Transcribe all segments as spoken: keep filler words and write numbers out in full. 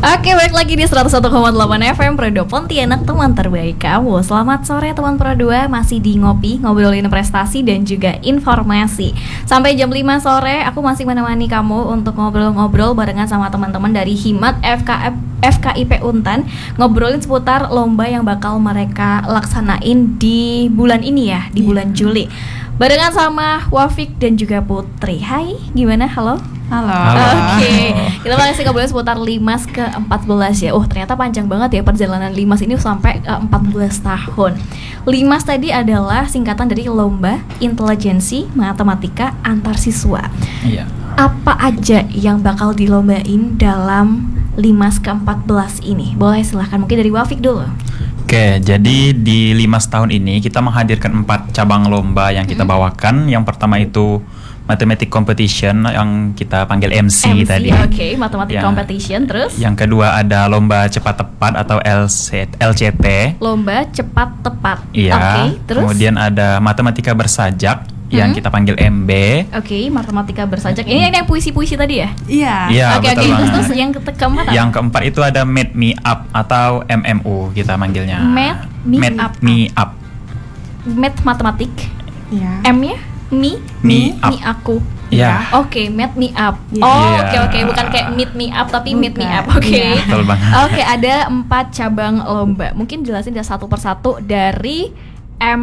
Oke, balik lagi di seratus satu koma delapan F M Pro dua Pontianak, teman terbaik kamu. Selamat sore teman Pro dua, masih di Ngopi, ngobrolin prestasi dan juga informasi. Sampai jam lima sore aku masih menemani kamu untuk ngobrol-ngobrol barengan sama teman-teman dari Himat F K F F K I P Untan, ngobrolin seputar lomba yang bakal mereka laksanain di bulan ini ya, di bulan Juli. Barengan sama Wafik dan juga Putri. Hai, gimana? Halo? Halo. Oke, okay. Kita masih ngobrolin seputar Limas ke empat belas ya. Oh, ternyata panjang banget ya perjalanan Limas ini sampai ke empat belas tahun. Limas tadi adalah singkatan dari Lomba Intelijensi Matematika Antar Siswa. Iya. Apa aja yang bakal dilombain dalam Limas ke empat belas ini? Boleh silahkan, mungkin dari Wafik dulu. Oke, jadi di Limas tahun ini kita menghadirkan empat cabang lomba yang kita bawakan. Yang pertama itu Mathematic Competition yang kita panggil M C, M C tadi. Oke, okay. Mathematic ya. Competition, terus? Yang kedua ada Lomba Cepat Tepat atau L C T. Lomba Cepat Tepat. Iya. Okay, terus? Kemudian ada Matematika Bersajak yang hmm. kita panggil M B. Oke, okay, Matematika Bersajak. Ini yang puisi-puisi tadi ya? Iya. Iya, Oke, betul oke. banget. Terus yang ke- keempat apa? Yang keempat itu ada Made Me Up atau M M U kita manggilnya. Made Me Made Up. Me Up. Made matematik. Iya. M-nya? Me? Me Up. Me aku. Iya. Oke, okay, Made Me Up. Iya. Oh, Iya. oke okay, oke, okay. Bukan kayak Meet Me Up tapi Bukan. Meet Me Up. Oke. Iya. Betul banget. Oke, ada empat cabang lomba. Mungkin jelasin dia satu persatu dari M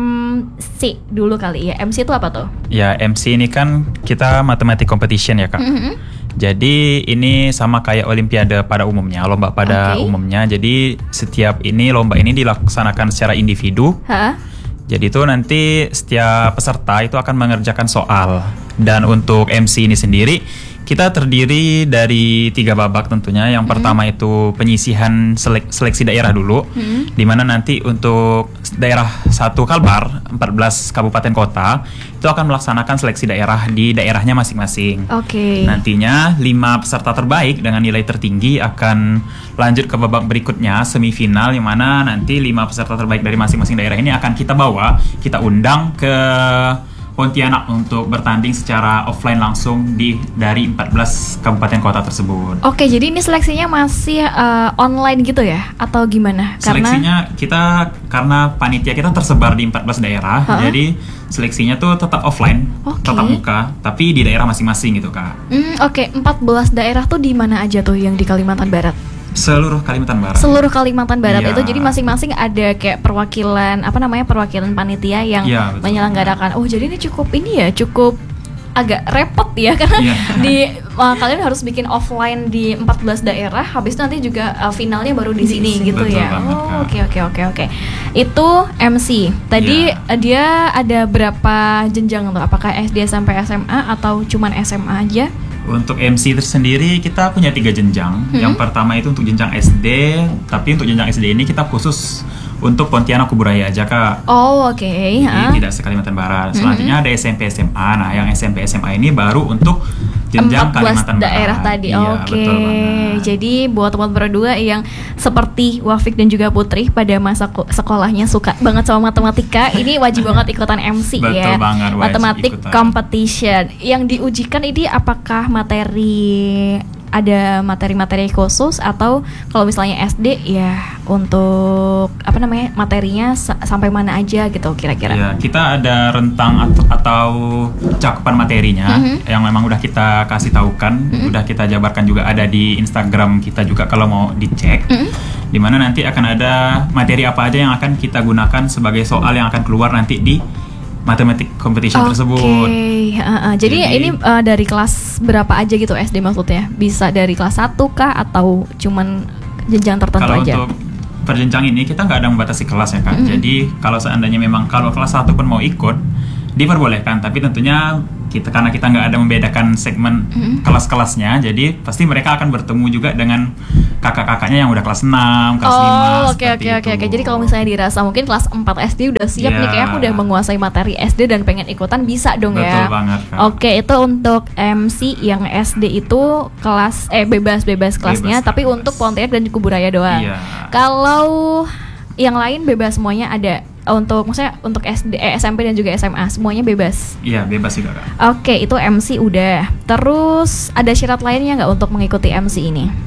C dulu kali ya. M C itu apa tuh? Ya, M C ini kan kita Mathematic Competition ya, Kak. Mm-hmm. Jadi ini sama kayak Olimpiade pada umumnya, lomba pada Okay. umumnya. Jadi setiap ini lomba ini dilaksanakan secara individu. Hah? Jadi itu nanti setiap peserta itu akan mengerjakan soal. Dan untuk M C ini sendiri kita terdiri dari tiga babak tentunya. Yang Mm-hmm. pertama itu penyisihan selek- seleksi daerah dulu, Mm-hmm. di mana nanti untuk daerah satu Kalbar, empat belas kabupaten kota itu akan melaksanakan seleksi daerah di daerahnya masing-masing. Oke. Nantinya lima peserta terbaik dengan nilai tertinggi akan lanjut ke babak berikutnya, semifinal, yang mana nanti lima peserta terbaik dari masing-masing daerah ini akan kita bawa, kita undang ke Pontianak untuk bertanding secara offline langsung di dari empat belas kabupaten kota tersebut. Oke, jadi ini seleksinya masih uh, online gitu ya? Atau gimana? Seleksinya kita, karena panitia kita tersebar di empat belas daerah, Ha-ha. jadi seleksinya tuh tetap offline, Oke. tetap muka, tapi di daerah masing-masing gitu, Kak. Hmm, oke, empat belas daerah tuh di mana aja tuh yang di Kalimantan Barat? Seluruh Kalimantan Barat. Seluruh Kalimantan Barat Iya. itu, jadi masing-masing ada kayak perwakilan, apa namanya, perwakilan panitia yang Iya, betul. menyelenggarakan. Oh, jadi ini cukup ini ya, cukup agak repot ya karena Iya. di uh, kalian harus bikin offline di empat belas daerah, habis itu nanti juga uh, finalnya baru di sini gitu Betul ya. banget, Oh, Kak. oke oke oke oke. Itu M C. Tadi Iya. uh, dia ada berapa jenjang tuh? Apakah S D sampai S M A atau cuman S M A aja? Untuk M C tersendiri kita punya tiga jenjang. Hmm. Yang pertama itu untuk jenjang S D, tapi untuk jenjang S D ini kita khusus untuk Pontianak Kuburaya aja, Kak. Oh, oke. Jadi ha? tidak se-Kalimantan Barat. Selanjutnya ada S M P S M A. Nah, yang S M P S M A ini baru untuk jenjang empat belas Kalimantan daerah Barat. tadi. Iya, Oke. betul banget. Jadi buat teman berdua yang seperti Wafik dan juga Putri pada masa ko- sekolahnya suka banget sama matematika, ini wajib banget ikutan M C Betul ya. banget, wajib Mathematic ikutan. Competition. Yang diujikan ini apakah materi, ada materi-materi khusus, atau kalau misalnya S D ya untuk apa namanya, materinya sa- sampai mana aja gitu kira-kira? Ya, kita ada rentang at- atau cakupan materinya Mhm. yang memang udah kita kasih tahukan, Mhm. udah kita jabarkan juga, ada di Instagram kita juga kalau mau dicek. Mhm. Dimana nanti akan ada materi apa aja yang akan kita gunakan sebagai soal yang akan keluar nanti di Mathematic Competition tersebut. Oke, uh, uh. jadi, Jadi- ini uh, dari kelas berapa aja gitu S D maksudnya? Bisa dari kelas satu kah atau cuman jenjang tertentu Kalau aja? untuk perjenjang ini kita nggak ada membatasi kelas ya, Kak. Mhm. Jadi kalau seandainya memang kalau kelas satu pun mau ikut, diperbolehkan, tapi tentunya kita, karena kita nggak ada membedakan segmen Mhm. kelas-kelasnya, jadi pasti mereka akan bertemu juga dengan kakak-kakaknya yang udah kelas enam, kelas lima. Oh, oke seperti oke oke itu. oke. Jadi kalau misalnya dirasa mungkin kelas empat S D udah siap Iya. nih, kayak aku udah menguasai materi S D dan pengen ikutan, bisa dong Betul ya. banget, Kak. Oke, itu untuk M C yang S D itu kelas eh bebas-bebas kelasnya, Bebas, tapi bebas. untuk Pontianak dan Kuburaya doang. Iya. Kalau yang lain bebas semuanya ada. Untuk maksudnya untuk S D, eh, S M P dan juga S M A semuanya bebas. Iya, bebas juga, Kak. Oke, itu M C udah. Terus ada syarat lainnya nggak untuk mengikuti M C ini?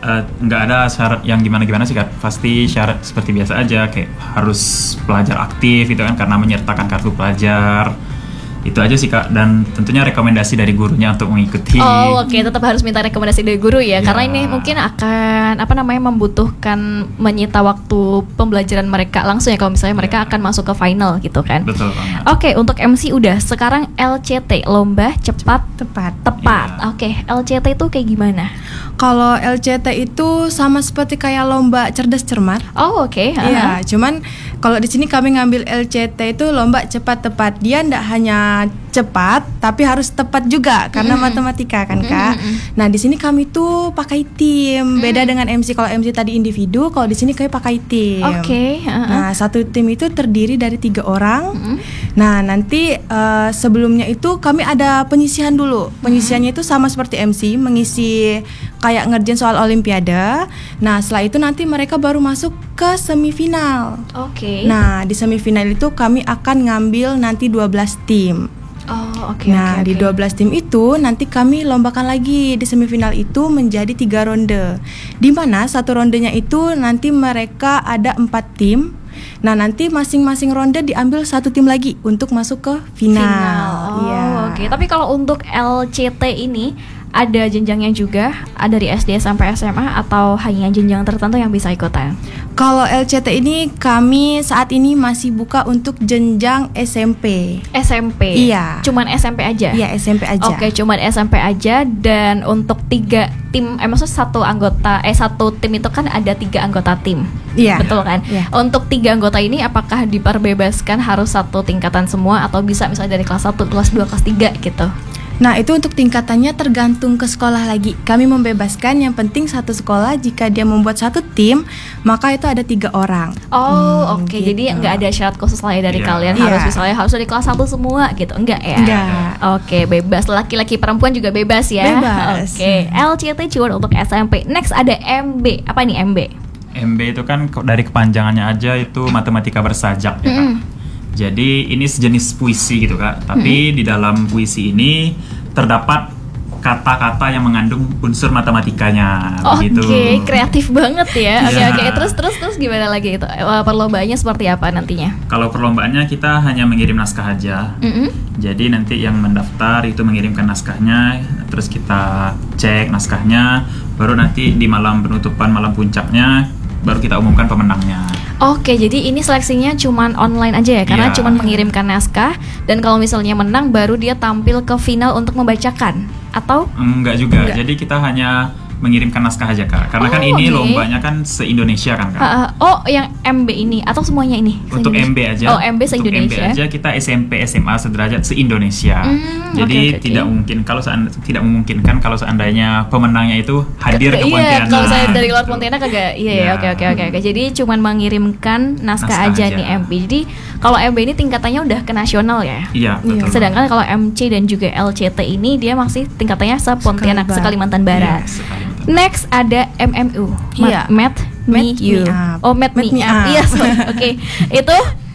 Uh, nggak ada syarat yang gimana-gimana sih Kak. Pasti syarat seperti biasa aja, kayak harus pelajar aktif gitu kan, karena menyertakan kartu pelajar. Itu aja sih Kak, dan tentunya rekomendasi dari gurunya untuk mengikuti. Oh oke, okay. Tetap harus minta rekomendasi dari guru ya, ya, karena ini mungkin akan apa namanya membutuhkan menyita waktu pembelajaran mereka langsung ya kalau misalnya mereka ya. akan masuk ke final gitu kan. Betul banget. Oke, okay, untuk M C udah, sekarang L C T, lomba cepat tepat. Tepat. Ya. Oke, okay. L C T itu kayak gimana? Kalau L C T itu sama seperti kayak lomba cerdas cermat. Oh oke. Okay. Iya, cuman kalau di sini kami ngambil L C T itu lomba cepat tepat. Dia ndak hanya cepat, tapi harus tepat juga karena mm-hmm. matematika kan Kak. Mm-hmm. Nah di sini kami tuh pakai tim. Mm-hmm. Beda dengan M C. Kalau M C tadi individu, kalau di sini kami pakai tim. Oke. Okay. Uh-huh. Nah satu tim itu terdiri dari tiga orang. Mm-hmm. Nah nanti uh, sebelumnya itu kami ada penyisihan dulu. Penyisihannya mm-hmm. itu sama seperti M C, mengisi kayak ngerjain soal olimpiade. Nah setelah itu nanti mereka baru masuk ke semifinal. Oke. Okay. Nah di semifinal itu kami akan ngambil nanti dua belas tim. Oh oke. Okay, nah okay, di okay. dua belas tim itu nanti kami lombakan lagi di semifinal itu menjadi tiga ronde. Di mana satu rondenya itu nanti mereka ada empat tim. Nah nanti masing-masing ronde diambil satu tim lagi untuk masuk ke final. Final. Oh ya. oke. Okay. Tapi kalau untuk L C T ini ada jenjangnya juga, ada dari S D sampai S M A atau hanya jenjang tertentu yang bisa ikutan? Kalau L C T ini kami saat ini masih buka untuk jenjang S M P. S M P? Iya. Cuman S M P aja? Iya S M P aja. Oke, cuman S M P aja. Dan untuk tiga tim, eh maksudnya satu anggota, eh satu tim itu kan ada tiga anggota tim. Iya. Betul kan? Iya. Untuk tiga anggota ini apakah diperbebaskan harus satu tingkatan semua atau bisa misalnya dari kelas satu, kelas dua, kelas tiga gitu? Nah itu untuk tingkatannya tergantung ke sekolah lagi. Kami membebaskan, yang penting satu sekolah jika dia membuat satu tim maka itu ada tiga orang. Oh hmm, oke, okay. Gitu. Jadi nggak ada syarat khusus lah ya dari yeah. kalian yeah. harus misalnya harus dari kelas satu semua gitu, enggak ya? Enggak. Oke, okay, bebas, laki-laki perempuan juga bebas ya. Bebas. Oke, okay. L C T cuma untuk S M P. Next ada M B. Apa nih M B? M B itu kan dari kepanjangannya aja itu matematika bersajak ya Kak. Mm. Jadi ini sejenis puisi gitu Kak. Tapi mm. di dalam puisi ini terdapat kata-kata yang mengandung unsur matematikanya. Oke, begitu. Okay, kreatif banget ya. Oke, okay, ya. oke. Okay. Terus terus terus gimana lagi itu? Perlombaannya seperti apa nantinya? Kalau perlombaannya kita hanya mengirim naskah aja. Mm-hmm. Jadi nanti yang mendaftar itu mengirimkan naskahnya, terus kita cek naskahnya, baru nanti di malam penutupan, malam puncaknya baru kita umumkan pemenangnya. Oke, jadi ini seleksinya cuman online aja ya, karena yeah. cuman mengirimkan naskah, dan kalau misalnya menang baru dia tampil ke final untuk membacakan, atau? Enggak juga, Enggak. Jadi kita hanya mengirimkan naskah aja Kak, karena oh, kan ini okay. lombanya kan se-Indonesia kan Kak. Uh, uh, oh yang M B ini, atau semuanya ini? Untuk M B aja. Oh M B se-Indonesia. Untuk M B aja kita S M P S M A sederajat se-Indonesia. Mm, Jadi okay, okay, tidak okay. mungkin kalau seand- tidak memungkinkan kalau seandainya pemenangnya itu hadir ke, ke Pontianak. Iya, kalau saya dari luar Pontianak kagak. Iya, ya. oke oke oke oke. Jadi cuman mengirimkan naskah, naskah aja, aja nih M B. Jadi kalau M B ini tingkatannya udah ke nasional ya. Iya, betul. Sedangkan kalau M C dan juga L C T ini dia masih tingkatannya se-Pontianak, se-Kalimantan Barat. Iya, Next ada M M U. Iya. Math Me You. Oh, Math Me Up. Iya, sorry. Oke. Itu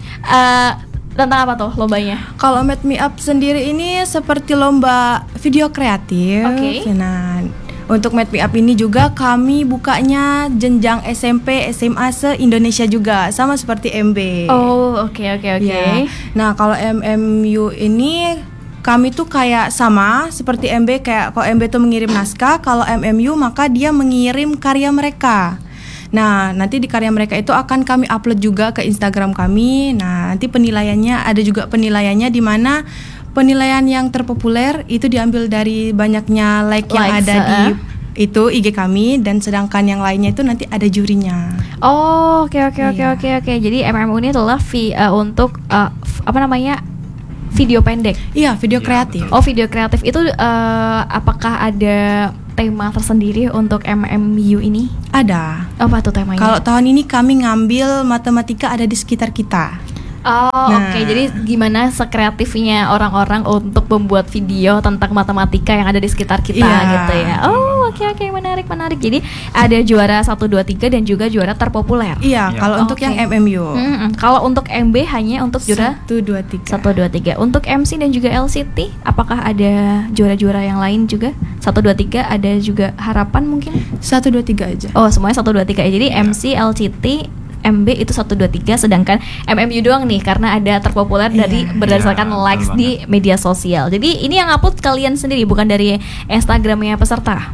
uh, tentang apa tuh lombanya? Kalau Math Me Up sendiri ini seperti lomba video kreatif. Oke. Okay. Nah, untuk Math Me Up ini juga kami bukanya jenjang S M P, S M A se-Indonesia juga, sama seperti M B. Oh, oke okay, oke okay, oke. Okay. Ya. Nah, kalau M M U ini kami tuh kayak sama seperti M B, kayak kalau M B tuh mengirim naskah, kalau M M U maka dia mengirim karya mereka. Nah, nanti di karya mereka itu akan kami upload juga ke Instagram kami. Nah, nanti penilaiannya ada juga penilaiannya, di mana penilaian yang terpopuler itu diambil dari banyaknya like yang Likes, ada uh. di itu I G kami, dan sedangkan yang lainnya itu nanti ada jurinya. Oh, oke oke oke Iya. oke oke. Jadi M M U ini adalah vi, uh, untuk uh, f- apa namanya? Video pendek. Iya, video Iya, kreatif. betul. Oh, video kreatif itu uh, apakah ada tema tersendiri untuk M M U ini? Ada. Apa tuh temanya? Kalau tahun ini kami ngambil matematika ada di sekitar kita. Oh Nah. oke, jadi gimana sekreatifnya orang-orang untuk membuat video tentang matematika yang ada di sekitar kita Iya. gitu ya. Oh oke oke, menarik menarik. Jadi ada juara satu dua tiga dan juga juara terpopuler. Iya, Iya. kalau untuk Oke. yang M M U Mm-mm. Kalau untuk M B hanya untuk juara satu dua tiga. satu dua tiga. Untuk M C dan juga L C T apakah ada juara-juara yang lain juga? satu dua tiga ada juga harapan mungkin? satu dua tiga aja. Oh, semuanya satu dua tiga ya. Jadi M C, L C T, M B itu satu dua tiga, sedangkan M M U doang nih karena ada terpopuler Iya. dari berdasarkan Iya, likes betul di media sosial. Jadi ini yang upload kalian sendiri bukan dari Instagramnya peserta.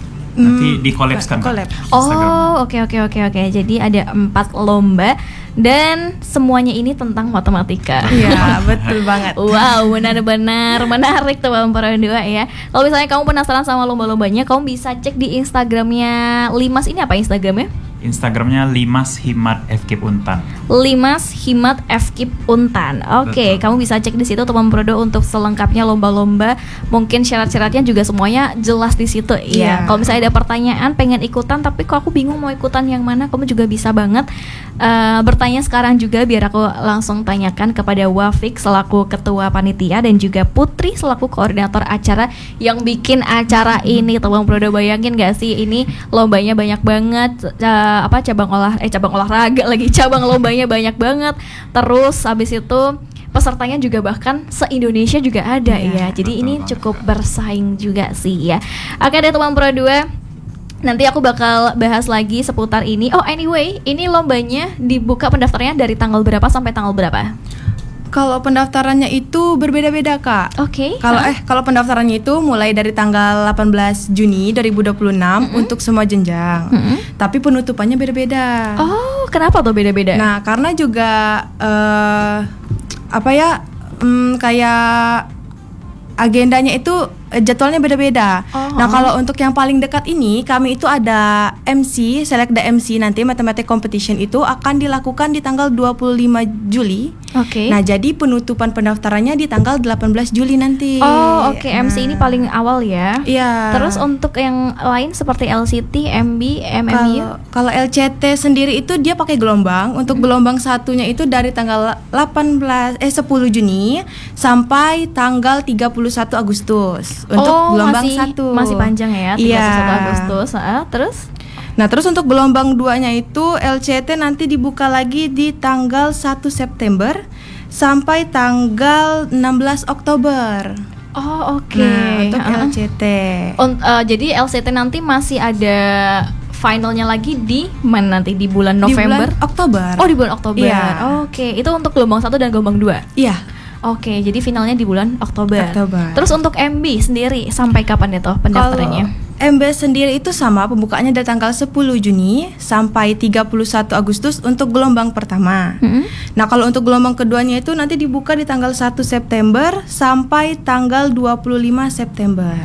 Nanti di collabskan, Kak. collab. Instagram. Oh, oke oke oke oke. Jadi ada empat lomba dan semuanya ini tentang matematika. Iya, betul banget. Wow, benar-benar menarik tuh Bang Dua ya. Kalau misalnya kamu penasaran sama lomba-lombanya, kamu bisa cek di Instagramnya Limas. Ini apa Instagramnya? Instagramnya Limas Himat F K Untan. Limas Himat F K Untan. Oke, Betul. kamu bisa cek di situ teman Prodo untuk selengkapnya lomba-lomba. Mungkin syarat-syaratnya juga semuanya jelas di situ. Iya. Iya. Kalau misalnya ada pertanyaan pengen ikutan tapi kok aku bingung mau ikutan yang mana, kamu juga bisa banget eh, bertanya sekarang juga biar aku langsung tanyakan kepada Wafik selaku ketua panitia dan juga Putri selaku koordinator acara yang bikin acara ini. Teman Prodo, bayangin gak sih ini lombanya banyak banget. eh, apa cabang olah eh cabang olahraga lagi, cabang lombanya banyak banget. Terus habis itu pesertanya juga bahkan se-Indonesia juga ada ya. Iya, Jadi betul ini banget, cukup Kak. bersaing juga sih ya. Oke deh teman Pro dua. Nanti aku bakal bahas lagi seputar ini. Oh anyway, ini lombanya dibuka pendaftarannya dari tanggal berapa sampai tanggal berapa? Kalau pendaftarannya itu berbeda-beda, Kak. Oke. Kalau Ah. eh kalau pendaftarannya itu mulai dari tanggal delapan belas Juni dua ribu dua puluh enam untuk semua jenjang. Mm-mm. Tapi penutupannya beda-beda. Oh, kenapa tuh beda-beda? Nah, karena juga eh apa ya? mm, kayak agendanya itu eh, jadwalnya beda-beda. Oh, Nah, oh. kalau untuk yang paling dekat ini, kami itu ada M C, Select the M C nanti Mathematics Competition itu akan dilakukan di tanggal dua puluh lima Juli. Oke. Nah, jadi penutupan pendaftarannya di tanggal delapan belas Juli nanti. Oh, oke. M C ini Nah, paling awal ya. Iya. Terus untuk yang lain seperti L C T, M B, M M U. Kalau kalau L C T sendiri itu dia pakai gelombang. Untuk gelombang satunya itu dari tanggal delapan belas eh sepuluh Juni sampai tanggal tiga puluh satu Agustus. Untuk oh, gelombang masih, satu. masih panjang ya, tiga puluh satu Iya. Agustus. Ah, terus? Nah, terus untuk gelombang duanya itu L C T nanti dibuka lagi di tanggal satu September sampai tanggal enam belas Oktober. Oh, oke. Nah, untuk Ah. L C T. On- eh, jadi L C T nanti masih ada finalnya lagi di mana nanti di bulan Di November? bulan Oktober. Oh, di bulan Oktober. Iya. Oke, itu untuk gelombang satu dan gelombang dua. Iya. Oke, jadi finalnya di bulan Oktober. Oktober. Terus untuk M B sendiri sampai kapan itu pendaftarannya? Kalau M B sendiri itu sama, pembukaannya dari tanggal sepuluh Juni sampai tiga puluh satu Agustus untuk gelombang pertama. Mm-mm. Nah, kalau untuk gelombang keduanya itu nanti dibuka di tanggal satu September sampai tanggal dua puluh lima September.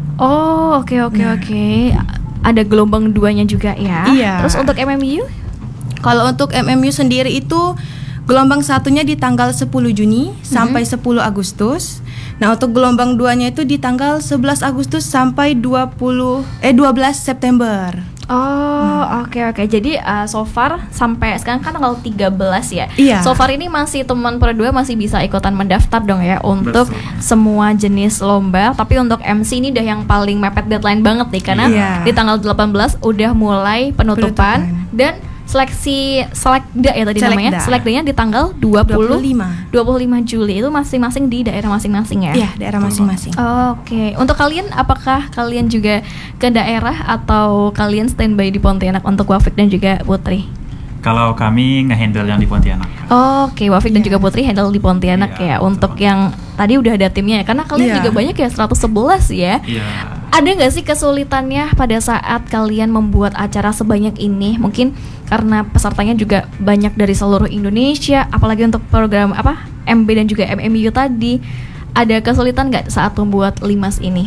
Oh, oke oke Nah. oke. Ada gelombang duanya juga ya. Iya. Terus untuk M M U? Kalau untuk M M U sendiri itu gelombang satunya di tanggal sepuluh Juni sampai sepuluh Agustus. Nah, untuk gelombang duanya itu di tanggal sebelas Agustus sampai dua puluh eh dua belas September. Oh, oke oke. Jadi uh, so far sampai sekarang kan tanggal tiga belas ya. Iya. So far ini masih teman Pro dua masih bisa ikutan mendaftar dong ya untuk Betul. semua jenis lomba. Tapi untuk M C ini udah yang paling mepet deadline banget nih karena Iya. di tanggal delapan belas udah mulai penutupan, Penutupan. dan seleksi selekda ya tadi Selekda. namanya. Selekdanya di tanggal dua puluh dua puluh lima Juli. Itu masing-masing di daerah masing-masing ya. Iya, daerah masing-masing. Oke, untuk kalian apakah kalian juga ke daerah atau kalian standby di Pontianak untuk Wafik dan juga Putri? Kalau kami ngehandle yang di Pontianak. Oke, Wafik dan Iya. juga Putri handle di Pontianak ya. Iya, betul Untuk banget. yang tadi udah ada timnya ya, karena kalian Iya. juga banyak ya seratus sebelas ya. Iya. Ada nggak sih kesulitannya pada saat kalian membuat acara sebanyak ini? Mungkin karena pesertanya juga banyak dari seluruh Indonesia, apalagi untuk program apa M B dan juga M M U tadi. Ada kesulitan nggak saat membuat Limas ini?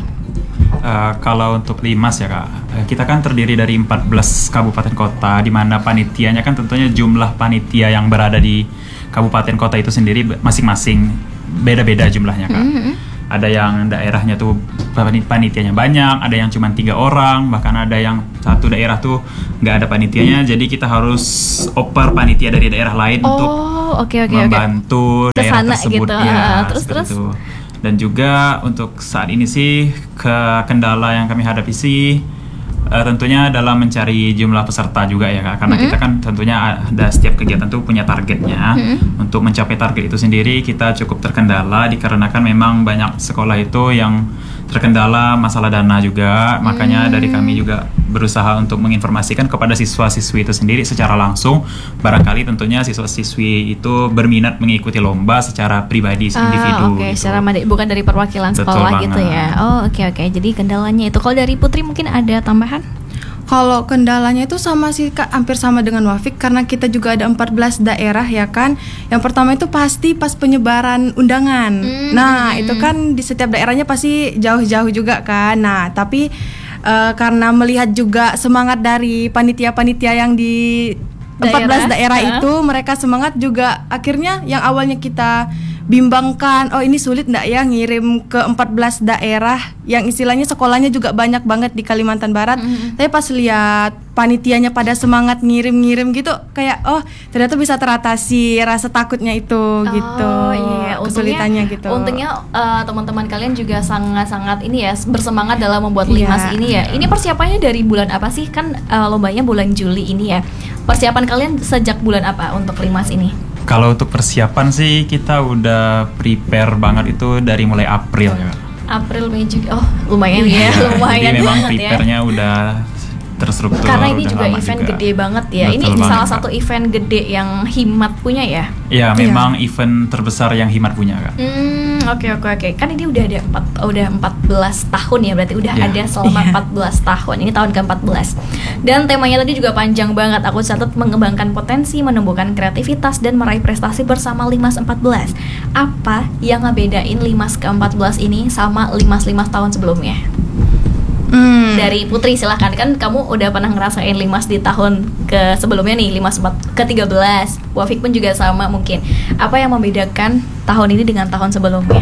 Eh, kalau untuk Limas ya Kak, eh, kita kan terdiri dari empat belas kabupaten kota, di mana panitianya kan tentunya jumlah panitia yang berada di kabupaten kota itu sendiri be- masing-masing beda-beda jumlahnya Kak. Mhm. ada yang daerahnya tuh panitianya banyak, ada yang cuma tiga orang, bahkan ada yang satu daerah tuh nggak ada panitianya, jadi kita harus oper panitia dari daerah lain Oh, untuk oke oke oke. membantu daerah Kesana tersebut gitu, ya, ah, terus, seperti terus? itu. Dan juga untuk saat ini sih ke kendala yang kami hadapi sih uh, tentunya dalam mencari jumlah peserta juga ya Kak, karena Mm-hmm. kita kan tentunya ada setiap kegiatan tuh punya targetnya. Mm-hmm. Untuk mencapai target itu sendiri kita cukup terkendala dikarenakan memang banyak sekolah itu yang terkendala masalah dana juga, makanya Hmm. dari kami juga berusaha untuk menginformasikan kepada siswa-siswi itu sendiri secara langsung. Barangkali tentunya siswa-siswi itu berminat mengikuti lomba secara pribadi individu. Ah, oke, gitu. secara mandiri, bukan dari perwakilan Betul sekolah gitu banget. ya. Oh, oke oke. Jadi kendalanya itu. Kalau dari Putri mungkin ada tambahan? Kalau kendalanya itu sama sih Kak, hampir sama dengan Wafik karena kita juga ada empat belas daerah ya kan. Yang pertama itu pasti pas penyebaran undangan. Hmm. Nah, itu kan di setiap daerahnya pasti jauh-jauh juga kan. Nah, tapi eh, karena melihat juga semangat dari panitia-panitia yang di empat belas Daerah, daerah uh. itu, mereka semangat juga, akhirnya yang awalnya kita bimbangkan, oh ini sulit nggak ya ngirim ke empat belas daerah yang istilahnya sekolahnya juga banyak banget di Kalimantan Barat. Mm-hmm. Tapi pas lihat panitianya pada semangat ngirim-ngirim gitu, kayak oh ternyata bisa teratasi rasa takutnya itu gitu. Oh iya, Kesulitannya untungnya, gitu. Untungnya eh, teman-teman kalian juga sangat-sangat ini ya bersemangat dalam membuat Iya. limas ini ya. Ini persiapannya dari bulan apa sih? Kan eh, lombanya bulan Juli ini ya. Persiapan kalian sejak bulan apa untuk limas ini? Kalau untuk persiapan sih kita udah prepare banget itu dari mulai April ya. April, Mei juga. Oh, lumayan ya, Iya, lumayan jadi memang banget ya. prepare-nya udah terstruktur. Karena ini udah juga lama event juga. gede banget ya. Betul Ini banget, salah Kak. satu event gede yang Himat punya ya. Ya, memang event terbesar yang Himat punya Kak. Hmm, oke oke oke. Kan ini udah ada empat udah empat belas tahun ya, berarti udah Iya. ada selama empat belas tahun. Ini tahun ke empat belas. Dan temanya tadi juga panjang banget. Aku catat mengembangkan potensi, menumbuhkan kreativitas dan meraih prestasi bersama Limas empat belas. Apa yang ngebedain Limas ke empat belas ini sama Limas-Limas tahun sebelumnya? Hmm. Dari Putri silahkan, kan kamu udah pernah ngerasain limas di tahun ke sebelumnya nih, limas ke tiga belas. Wafik pun juga sama mungkin. Apa yang membedakan tahun ini dengan tahun sebelumnya?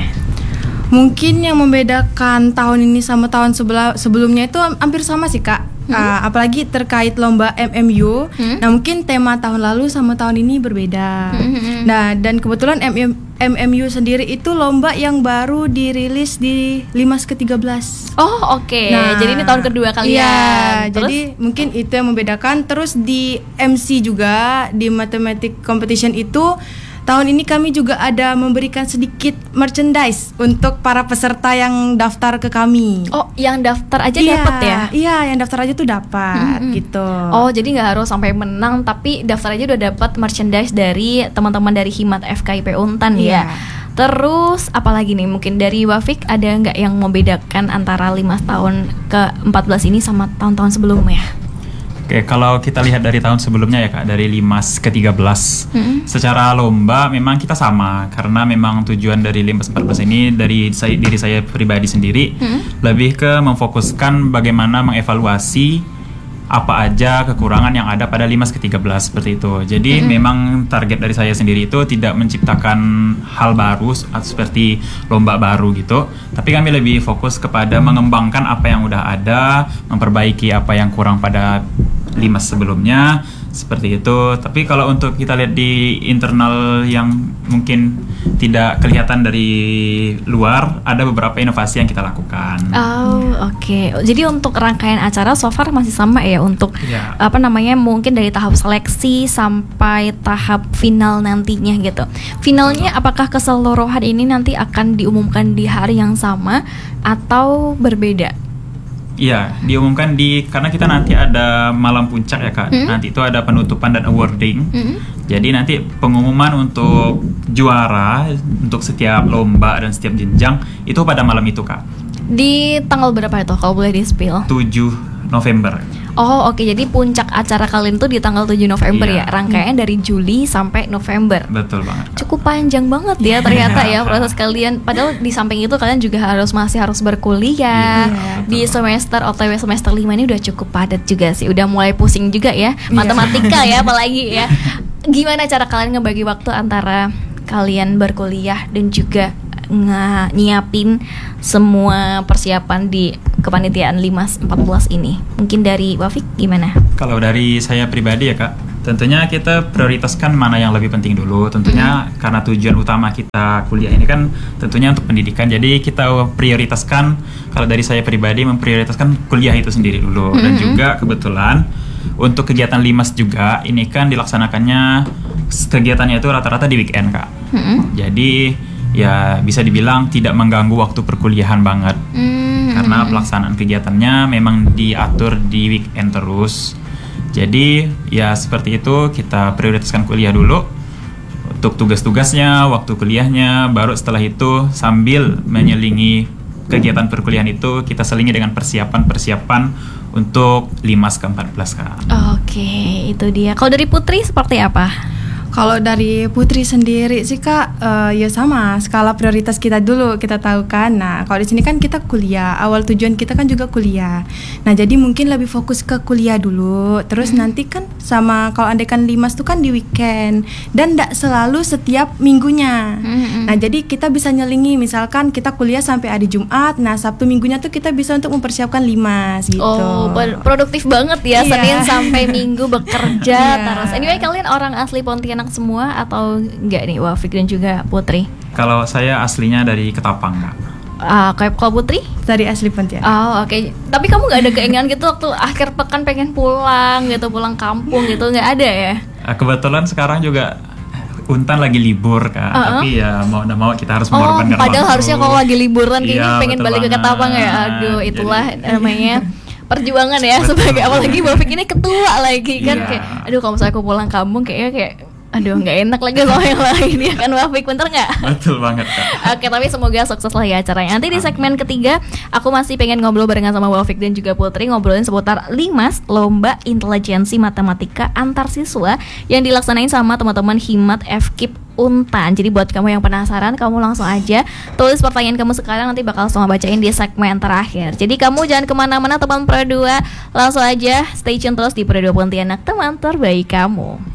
Mungkin yang membedakan tahun ini sama tahun sebela- sebelumnya itu hampir sama sih Kak. Uh, apalagi terkait lomba M M U. Hmm? Nah, mungkin tema tahun lalu sama tahun ini berbeda. Hmm. Nah, dan kebetulan M M M M U sendiri itu lomba yang baru dirilis di Limas ke tiga belas. Oh oke, Nah, jadi ini tahun kedua kalian. Iya, Terus? jadi mungkin itu yang membedakan. Terus di M C juga, di Mathematic Competition itu tahun ini kami juga ada memberikan sedikit merchandise untuk para peserta yang daftar ke kami. Oh, yang daftar aja Iya, dapat ya? Iya, yang daftar aja tuh dapat Mm-mm. gitu. Oh, jadi nggak harus sampai menang, tapi daftar aja udah dapat merchandise dari teman-teman dari Himat F K I P Untan Iya. ya. Terus apalagi nih, mungkin dari Wafik ada nggak yang membedakan antara lima tahun ke empat belas ini sama tahun-tahun sebelumnya? Oke, kalau kita lihat dari tahun sebelumnya ya Kak, dari Limas ke tiga belas. Mm-mm. Secara lomba memang kita sama, karena memang tujuan dari Limas empat belas ini dari saya, diri saya pribadi sendiri Mm-mm. lebih ke memfokuskan bagaimana mengevaluasi apa aja kekurangan yang ada pada Limas ke tiga belas seperti itu. Jadi Mm-mm. memang target dari saya sendiri itu tidak menciptakan hal baru seperti lomba baru gitu, tapi kami lebih fokus kepada mengembangkan apa yang udah ada, memperbaiki apa yang kurang pada Limas sebelumnya seperti itu. Tapi kalau untuk kita lihat di internal yang mungkin tidak kelihatan dari luar, ada beberapa inovasi yang kita lakukan. Oh, oke. Jadi untuk rangkaian acara so far masih sama ya, untuk Iya. apa namanya, mungkin dari tahap seleksi sampai tahap final nantinya gitu. Finalnya apakah keseluruhan ini nanti akan diumumkan di hari yang sama atau berbeda? Iya, diumumkan di, karena kita nanti ada malam puncak ya Kak. Hmm. Nanti itu ada penutupan dan awarding. Mm-mm. Jadi nanti pengumuman untuk juara untuk setiap lomba dan setiap jenjang itu pada malam itu Kak. Di tanggal berapa itu kalau boleh di-spill? tujuh November. Oh oke, jadi puncak acara kalian tuh di tanggal tujuh November Iya. ya. Rangkaian dari Juli sampai November. Betul banget Kak. Cukup panjang banget ya ternyata ya proses kalian. Padahal di samping itu kalian juga harus masih harus berkuliah. Iya, Di betul. semester O T W semester lima ini udah cukup padat juga sih. Udah mulai pusing juga ya, matematika ya apalagi ya. Gimana cara kalian ngebagi waktu antara kalian berkuliah dan juga nge- nyiapin semua persiapan di kepanitiaan Limas empat belas ini? Mungkin dari Wafik gimana? Kalau dari saya pribadi ya Kak, tentunya kita prioritaskan mana yang lebih penting dulu. Tentunya mm-hmm. karena tujuan utama kita kuliah ini kan tentunya untuk pendidikan. Jadi kita prioritaskan, kalau dari saya pribadi memprioritaskan kuliah itu sendiri dulu. Mm-hmm. Dan juga kebetulan untuk kegiatan Limas juga ini kan dilaksanakannya kegiatannya itu rata-rata di weekend Kak. Mm-hmm. Jadi ya bisa dibilang tidak mengganggu waktu perkuliahan banget. Mm-hmm. Karena pelaksanaan kegiatannya memang diatur di weekend terus. Jadi ya seperti itu, kita prioritaskan kuliah dulu untuk tugas-tugasnya, waktu kuliahnya, baru setelah itu sambil menyelingi kegiatan perkuliahan itu kita selingi dengan persiapan-persiapan untuk Limas ke empat belas Kak. Oke, itu dia. Kalau dari Putri seperti apa? Kalau dari Putri sendiri sih Kak, uh, ya sama, skala prioritas kita dulu kita tahu kan. Nah, kalau di sini kan kita kuliah, awal tujuan kita kan juga kuliah. Nah, jadi mungkin lebih fokus ke kuliah dulu. Terus hmm. nanti kan sama kalau andaikan Limas tuh kan di weekend dan tidak selalu setiap minggunya. Hmm. Nah, jadi kita bisa nyelingi, misalkan kita kuliah sampai hari Jumat. Nah, Sabtu minggunya tuh kita bisa untuk mempersiapkan Limas gitu. Oh, produktif banget ya, iya. Senin sampai Minggu bekerja Iya. terus. Anyway, kalian orang asli Pontianak semua atau enggak nih Wafik dan juga Putri? Kalau saya aslinya dari Ketapang Kak. Uh, kayak kalau Putri? Dari asli Pontianak. Oh oke, okay. Tapi kamu nggak ada keinginan gitu waktu akhir pekan pengen pulang gitu, pulang kampung gitu, nggak ada ya? Kebetulan sekarang juga Untan lagi libur Kak, uh-huh. tapi ya mau nggak mau kita harus mengorbankan. Oh, padahal harusnya kalau lagi liburan kayaknya iya, pengen balik banget. ke Ketapang ya. Aduh, itulah Jadi, namanya perjuangan ya. Betul. Sebagai apalagi Wafik ini ketua lagi kan, Iya. kayak aduh kalau misalnya aku pulang kampung kayaknya kayak aduh nggak enak lagi sama yang lain ya kan Wafik, bener nggak? Betul banget Kak. Oke, tapi semoga sukses lah ya acaranya. Nanti di segmen ketiga aku masih pengen ngobrol barengan sama Wafik dan juga Putri, ngobrolin seputar Limas, Lomba Intelijensi Matematika Antar Siswa yang dilaksanain sama teman-teman Himat F K I P Untan. Jadi buat kamu yang penasaran, kamu langsung aja tulis pertanyaan kamu sekarang, nanti bakal semua bacain di segmen terakhir. Jadi kamu jangan kemana-mana teman Pro dua, langsung aja stay tune terus di Pro dua Pontianak, teman terbaik kamu.